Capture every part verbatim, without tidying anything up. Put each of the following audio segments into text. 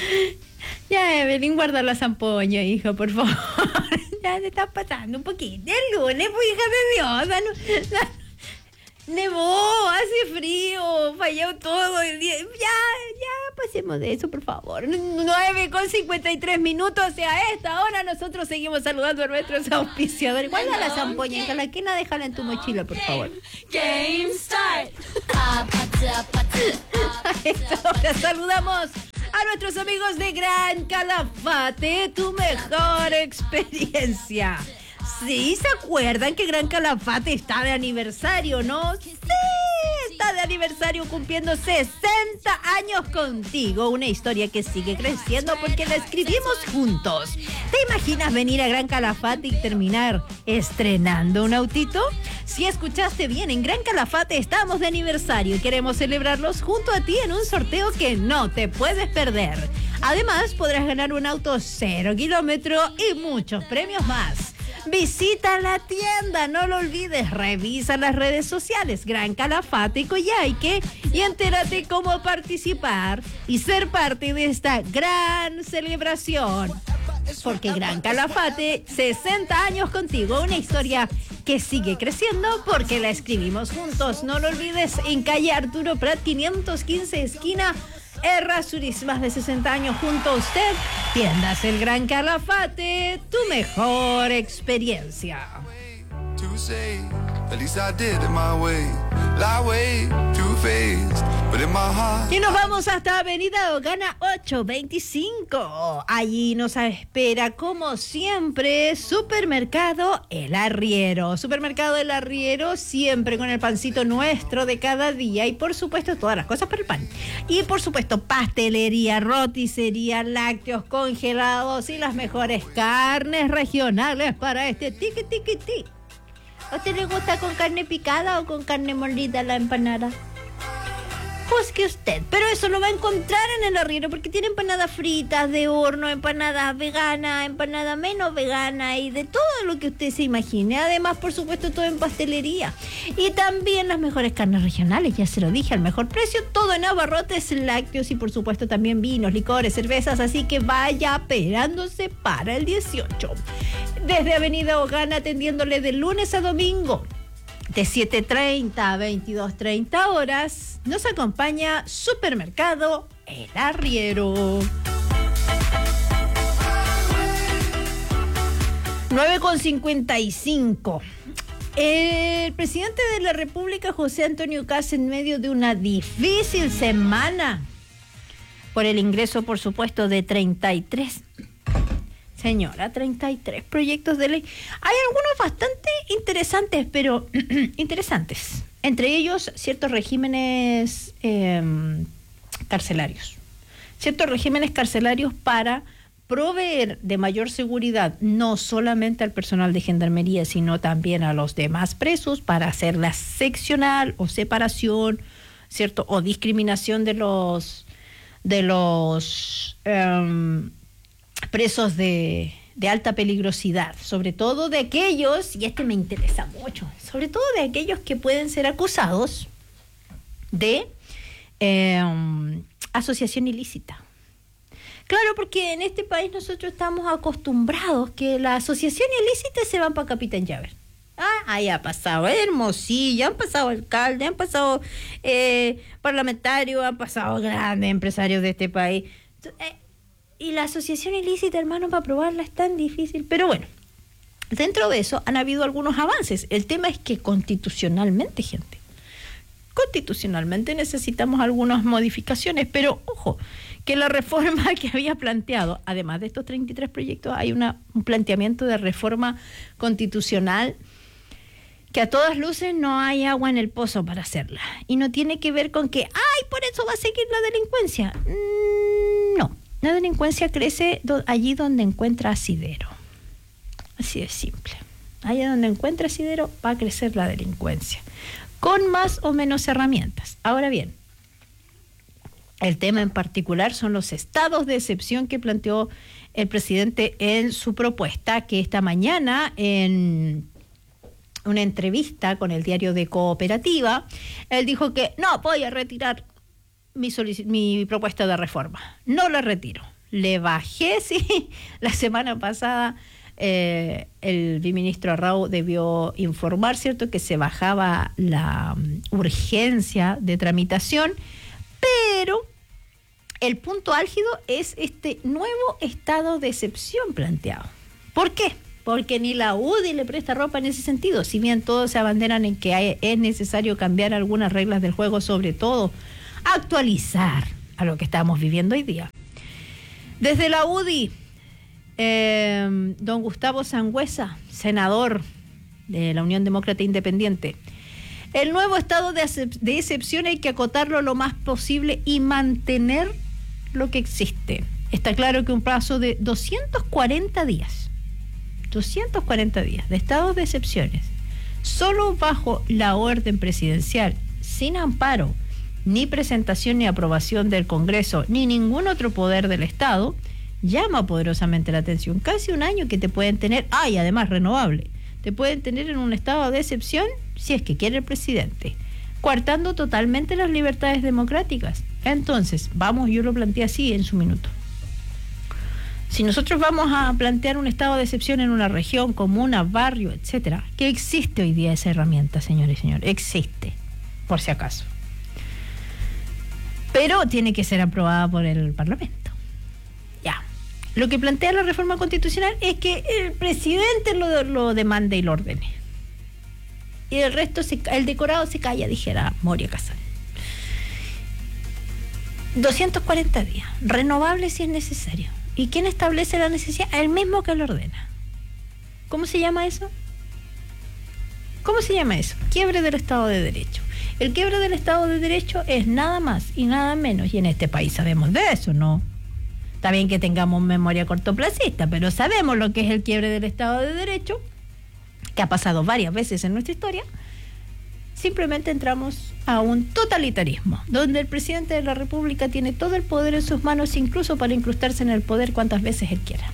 Ya, Evelyn, guarda la zampoña, hija, por favor. Ya te estás pasando un poquito. El lunes, pues, hija de Dios. No, no. Nevó, hace frío, falló todo el día. Ya, ya, pasemos de eso, por favor. nueve con cincuenta y tres minutos, y a esta hora nosotros seguimos saludando a nuestros auspiciadores. Guarda la zampoña, hija, la quena, déjala en tu mochila, por favor. Game start. A esta hora saludamos a nuestros amigos de Gran Calafate, tu mejor experiencia. Sí, ¿se acuerdan que Gran Calafate está de aniversario, no? Sí, está de aniversario cumpliendo sesenta años contigo. Una historia que sigue creciendo porque la escribimos juntos. ¿Te imaginas venir a Gran Calafate y terminar estrenando un autito? Si escuchaste bien, en Gran Calafate estamos de aniversario y queremos celebrarlos junto a ti en un sorteo que no te puedes perder. Además, podrás ganar un auto cero kilómetro y muchos premios más. Visita la tienda, no lo olvides, revisa las redes sociales Gran Calafate y Coyhaique y entérate cómo participar y ser parte de esta gran celebración. Porque Gran Calafate, sesenta años contigo, una historia que sigue creciendo porque la escribimos juntos. No lo olvides, en calle Arturo Prat quinientos quince, esquina Errázuriz, más de sesenta años junto a usted. Tiendas El Gran Calafate, tu mejor experiencia. Y nos vamos hasta Avenida Ogana ocho veinticinco. Allí nos espera, como siempre, Supermercado El Arriero. Supermercado El Arriero, siempre con el pancito nuestro de cada día. Y por supuesto, todas las cosas para el pan. Y por supuesto, pastelería, roticería, lácteos congelados y las mejores carnes regionales para este tiqui tiqui ti. ¿A usted le gusta con carne picada o con carne molida la empanada? Juzgue usted, pero eso lo va a encontrar en El Arriero porque tiene empanadas fritas de horno, empanadas veganas, empanadas menos veganas y de todo lo que usted se imagine. Además, por supuesto, todo en pastelería. Y también las mejores carnes regionales, ya se lo dije, al mejor precio, todo en abarrotes, lácteos y por supuesto también vinos, licores, cervezas, así que vaya aperándose para el dieciocho. Desde Avenida Ogana, atendiéndole de lunes a domingo, de siete treinta a veintidós treinta horas, nos acompaña Supermercado El Arriero. nueve con cincuenta y cinco. El presidente de la República, José Antonio Kast, en medio de una difícil semana por el ingreso, por supuesto, de treinta y tres... Señora, treinta y tres proyectos de ley. Hay algunos bastante interesantes, pero interesantes. Entre ellos, ciertos regímenes eh, carcelarios. Ciertos regímenes carcelarios para proveer de mayor seguridad, no solamente al personal de gendarmería, sino también a los demás presos, para hacer la seccional o separación, ¿cierto? O discriminación de los, de los um, presos de, de alta peligrosidad, sobre todo de aquellos, y este me interesa mucho, sobre todo de aquellos que pueden ser acusados de eh, asociación ilícita. Claro, porque en este país nosotros estamos acostumbrados que las asociaciones ilícitas se van para Capitán Llaver. Ah, ahí ha pasado Hermosilla, han pasado alcaldes, han pasado eh, parlamentarios, han pasado grandes empresarios de este país. Eh, y la asociación ilícita, hermano, para probarla es tan difícil. Pero bueno, dentro de eso han habido algunos avances. El tema es que constitucionalmente, gente, constitucionalmente necesitamos algunas modificaciones, pero ojo, que la reforma que había planteado, además de estos treinta y tres proyectos, hay una, un planteamiento de reforma constitucional que a todas luces no hay agua en el pozo para hacerla. Y no tiene que ver con que, ¡ay, por eso va a seguir la delincuencia! Mm, no, la delincuencia crece do- allí donde encuentra asidero. Así de simple. Allá donde encuentra asidero va a crecer la delincuencia, con más o menos herramientas. Ahora bien, el tema en particular son los estados de excepción que planteó el presidente en su propuesta, que esta mañana en una entrevista con el diario de Cooperativa, él dijo que no, voy a retirar mi, solic- mi propuesta de reforma. No la retiro. le bajé, sí. La semana pasada eh, el viceministro Arrau debió informar, ¿cierto?, que se bajaba la um, urgencia de tramitación, pero el punto álgido es este nuevo estado de excepción planteado. ¿Por qué? Porque ni la U D I le presta ropa en ese sentido, si bien todos se abanderan en que hay, es necesario cambiar algunas reglas del juego, sobre todo actualizar a lo que estamos viviendo hoy día. Desde la U D I, eh, don Gustavo Sangüesa, senador de la Unión Demócrata Independiente, el nuevo estado de, excep- de excepción hay que acotarlo lo más posible y mantener lo que existe. Está claro que un plazo de doscientos cuarenta días, doscientos cuarenta días de estados de excepciones, solo bajo la orden presidencial, sin amparo, ni presentación ni aprobación del Congreso, ni ningún otro poder del Estado, llama poderosamente la atención. Casi un año que te pueden tener, ah, y además renovable, te pueden tener en un estado de excepción si es que quiere el presidente, coartando totalmente las libertades democráticas. Entonces, vamos, yo lo planteé así en su minuto. Si nosotros vamos a plantear un estado de excepción en una región, comuna, barrio, etcétera, que existe hoy día esa herramienta, señores y señores, existe, por si acaso. Pero tiene que ser aprobada por el Parlamento. Ya. Lo que plantea la reforma constitucional es que el presidente lo, lo demande y lo ordene. Y el resto, se, el decorado se calla, dijera Moria Kazan. doscientos cuarenta días, renovable si es necesario. ¿Y quién establece la necesidad? El mismo que lo ordena. ¿Cómo se llama eso? ¿Cómo se llama eso? Quiebre del Estado de Derecho. El quiebre del Estado de Derecho es nada más y nada menos, y en este país sabemos de eso, ¿no? Está bien que tengamos memoria cortoplacista, pero sabemos lo que es el quiebre del Estado de Derecho, que ha pasado varias veces en nuestra historia. Simplemente entramos a un totalitarismo, donde el presidente de la República tiene todo el poder en sus manos, incluso para incrustarse en el poder cuantas veces él quiera.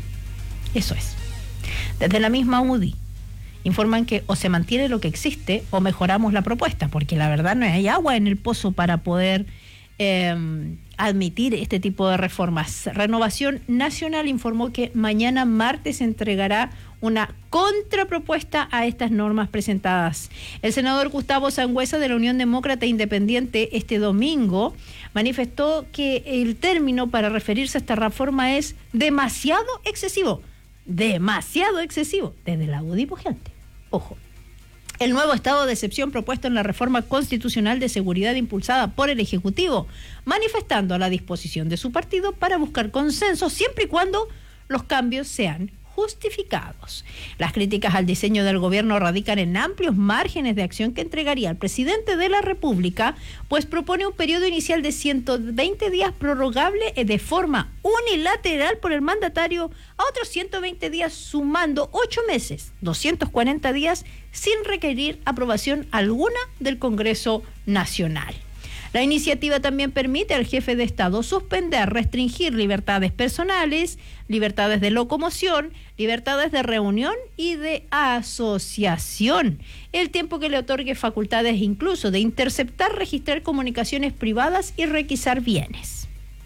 Eso es. Desde la misma U D I informan que o se mantiene lo que existe o mejoramos la propuesta, porque la verdad no hay agua en el pozo para poder eh, admitir este tipo de reformas. Renovación Nacional informó que mañana martes entregará una contrapropuesta a estas normas presentadas. El senador Gustavo Sangüesa de la Unión Demócrata Independiente este domingo manifestó que el término para referirse a esta reforma es demasiado excesivo. Demasiado excesivo, desde la U D I pujante. Ojo. El nuevo estado de excepción propuesto en la reforma constitucional de seguridad impulsada por el Ejecutivo, manifestando la disposición de su partido para buscar consenso siempre y cuando los cambios sean justificados. Las críticas al diseño del gobierno radican en amplios márgenes de acción que entregaría al presidente de la República, pues propone un periodo inicial de ciento veinte días prorrogable de forma unilateral por el mandatario a otros ciento veinte días, sumando ocho meses, doscientos cuarenta días, sin requerir aprobación alguna del Congreso Nacional. La iniciativa también permite al jefe de Estado suspender, restringir libertades personales, libertades de locomoción, libertades de reunión y de asociación, el tiempo que le otorgue facultades incluso de interceptar, registrar comunicaciones privadas y requisar bienes,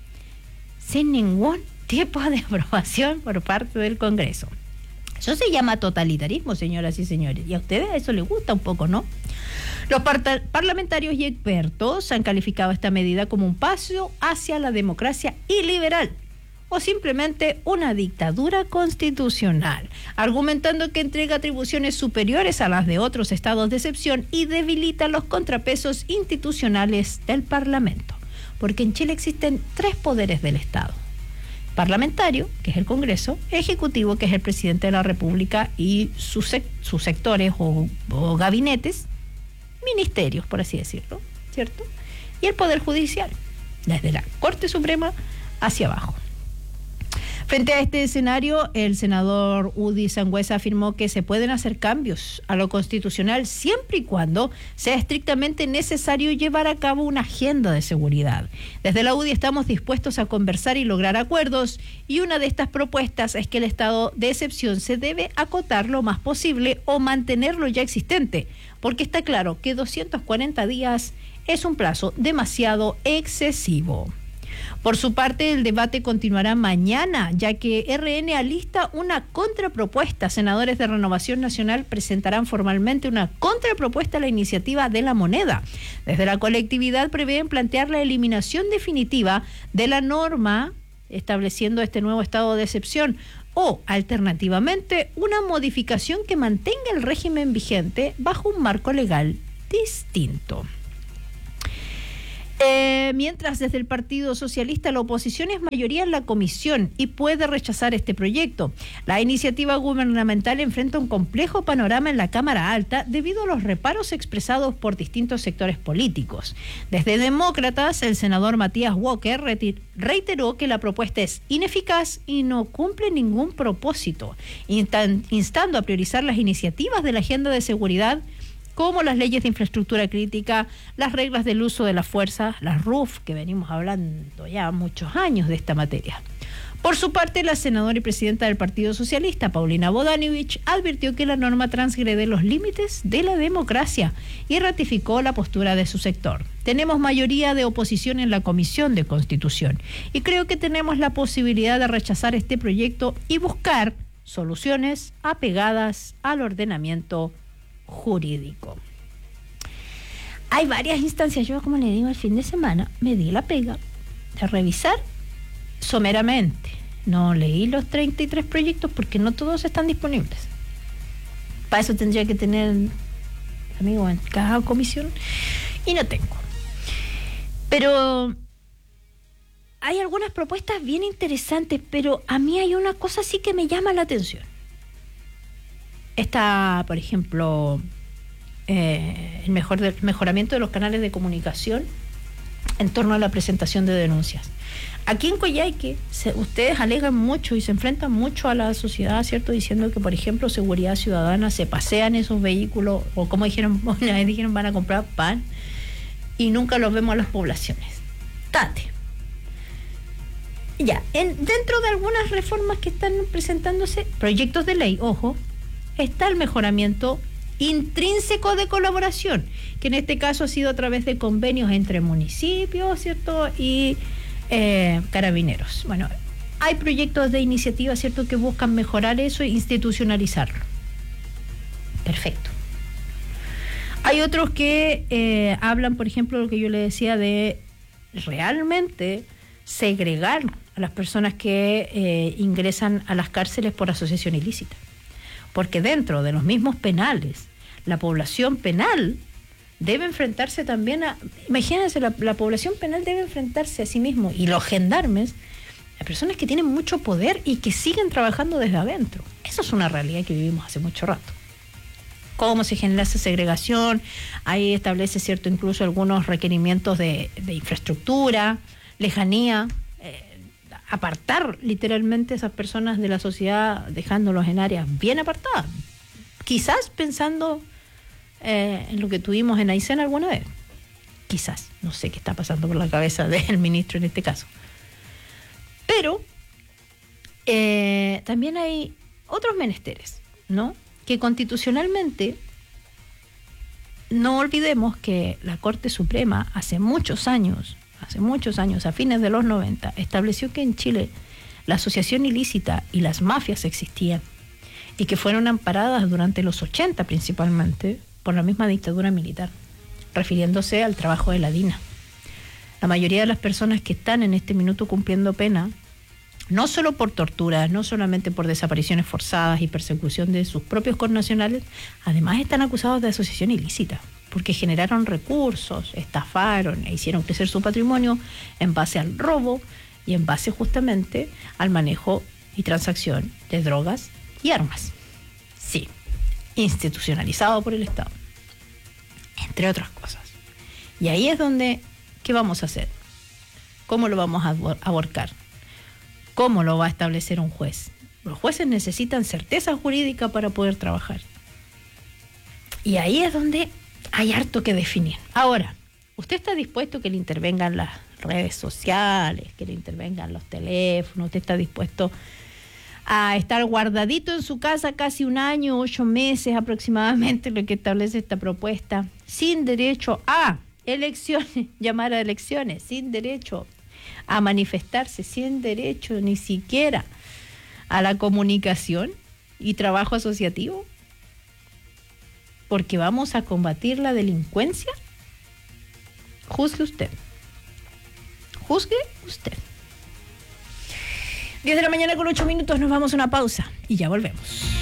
sin ningún tipo de aprobación por parte del Congreso. Eso se llama totalitarismo, señoras y señores, y a ustedes a eso les gusta un poco, ¿no? Los par- parlamentarios y expertos han calificado esta medida como un paso hacia la democracia iliberal o simplemente una dictadura constitucional, argumentando que entrega atribuciones superiores a las de otros estados de excepción y debilita los contrapesos institucionales del Parlamento, porque en Chile existen tres poderes del Estado: parlamentario, que es el Congreso; ejecutivo, que es el presidente de la República y sus, sec- sus sectores o, o gabinetes, ministerios, por así decirlo, ¿cierto? Y el Poder Judicial, desde la Corte Suprema hacia abajo. Frente a este escenario, el senador U D I Sangüesa afirmó que se pueden hacer cambios a lo constitucional siempre y cuando sea estrictamente necesario llevar a cabo una agenda de seguridad. Desde la U D I estamos dispuestos a conversar y lograr acuerdos, y una de estas propuestas es que el estado de excepción se debe acotar lo más posible o mantenerlo ya existente, porque está claro que doscientos cuarenta días es un plazo demasiado excesivo. Por su parte, el debate continuará mañana, ya que R N alista una contrapropuesta. Senadores de Renovación Nacional presentarán formalmente una contrapropuesta a la iniciativa de la moneda. Desde la colectividad prevén plantear la eliminación definitiva de la norma estableciendo este nuevo estado de excepción o, alternativamente, una modificación que mantenga el régimen vigente bajo un marco legal distinto. Eh, mientras desde el Partido Socialista la oposición es mayoría en la comisión y puede rechazar este proyecto. La iniciativa gubernamental enfrenta un complejo panorama en la Cámara Alta debido a los reparos expresados por distintos sectores políticos. Desde Demócratas, el senador Matías Walker reiteró que la propuesta es ineficaz y no cumple ningún propósito, instando a priorizar las iniciativas de la agenda de seguridad como las leyes de infraestructura crítica, las reglas del uso de la fuerza, las R U F, que venimos hablando ya muchos años de esta materia. Por su parte, la senadora y presidenta del Partido Socialista, Paulina Bodanovich, advirtió que la norma transgrede los límites de la democracia y ratificó la postura de su sector. Tenemos mayoría de oposición en la Comisión de Constitución y creo que tenemos la posibilidad de rechazar este proyecto y buscar soluciones apegadas al ordenamiento jurídico. Hay varias instancias. Yo, como le digo, el fin de semana me di la pega de revisar someramente. No leí los treinta y tres proyectos porque no todos están disponibles. Para eso tendría que tener amigos en cada comisión y no tengo. Pero hay algunas propuestas bien interesantes, pero a mí hay una cosa sí que me llama la atención. Está, por ejemplo, eh, el mejor de, mejoramiento de los canales de comunicación en torno a la presentación de denuncias. Aquí en Coyhaique se, ustedes alegan mucho y se enfrentan mucho a la sociedad, ¿cierto? Diciendo que, por ejemplo, seguridad ciudadana, se pasean esos vehículos, o como dijeron, dijeron van a comprar pan, y nunca los vemos a las poblaciones. Tate. Ya, en, dentro de algunas reformas que están presentándose, proyectos de ley, ojo, está el mejoramiento intrínseco de colaboración, que en este caso ha sido a través de convenios entre municipios, ¿cierto? Y eh, carabineros. Bueno, hay proyectos de iniciativa, ¿cierto?, que buscan mejorar eso e institucionalizarlo. Perfecto. Hay otros que eh, hablan, por ejemplo, lo que yo le decía de realmente segregar a las personas que eh, ingresan a las cárceles por asociación ilícita. Porque dentro de los mismos penales, la población penal debe enfrentarse también a... Imagínense, la, la población penal debe enfrentarse a sí mismo, y los gendarmes, a personas que tienen mucho poder y que siguen trabajando desde adentro. Eso es una realidad que vivimos hace mucho rato. Cómo se genera esa segregación, ahí establece, cierto, incluso algunos requerimientos de, de infraestructura, lejanía, eh, apartar literalmente a esas personas de la sociedad, dejándolos en áreas bien apartadas, quizás pensando eh, en lo que tuvimos en Aysén alguna vez, quizás, no sé qué está pasando por la cabeza del ministro en este caso, pero eh, también hay otros menesteres, ¿no?, que constitucionalmente no olvidemos que la Corte Suprema hace muchos años hace muchos años, a fines de los noventa, estableció que en Chile la asociación ilícita y las mafias existían y que fueron amparadas durante los ochenta principalmente por la misma dictadura militar, refiriéndose al trabajo de la DINA. La mayoría de las personas que están en este minuto cumpliendo pena, no solo por torturas, no solamente por desapariciones forzadas y persecución de sus propios connacionales, además están acusados de asociación ilícita, porque generaron recursos, estafaron e hicieron crecer su patrimonio en base al robo y en base justamente al manejo y transacción de drogas y armas. Sí, institucionalizado por el Estado, entre otras cosas. Y ahí es donde, ¿qué vamos a hacer? ¿Cómo lo vamos a aborcar? ¿Cómo lo va a establecer un juez? Los jueces necesitan certeza jurídica para poder trabajar. Y ahí es donde hay harto que definir. Ahora, ¿usted está dispuesto que le intervengan las redes sociales, que le intervengan los teléfonos? ¿Usted está dispuesto a estar guardadito en su casa casi un año, ocho meses aproximadamente, lo que establece esta propuesta, sin derecho a elecciones, llamar a elecciones, sin derecho a manifestarse sin derecho ni siquiera a la comunicación y trabajo asociativo? Porque vamos a combatir la delincuencia. Juzgue usted. Juzgue usted. diez de la mañana con ocho minutos, nos vamos a una pausa y ya volvemos.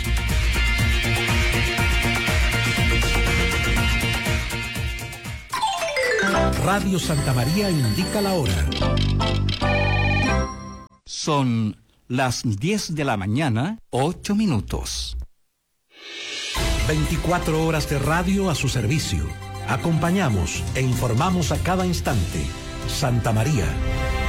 Radio Santa María indica la hora. Son las diez de la mañana, ocho minutos. veinticuatro horas de radio a su servicio. Acompañamos e informamos a cada instante. Santa María,